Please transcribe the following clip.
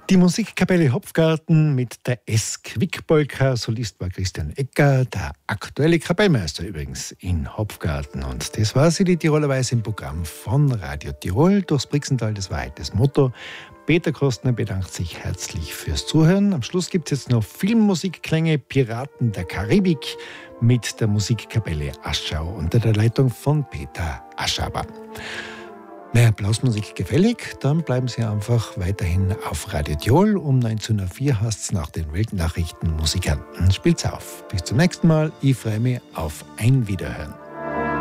Die Musikkapelle Hopfgarten mit der S-Quick-Polka. Solist war Christian Ecker, der aktuelle Kapellmeister übrigens in Hopfgarten. Und das war sie, die Tiroler Weise im Programm von Radio Tirol. Durchs Brixental, das war das Motto. Peter Kostner bedankt sich herzlich fürs Zuhören. Am Schluss gibt es jetzt noch Filmmusikklänge, Piraten der Karibik mit der Musikkapelle Aschau unter der Leitung von Peter Aschaber. Wäre Blasmusik gefällig, dann bleiben Sie einfach weiterhin auf Radio Tirol. Um 19.04 Uhr heißt es nach den Weltnachrichten Musikanten spielt's auf. Bis zum nächsten Mal. Ich freue mich auf ein Wiederhören.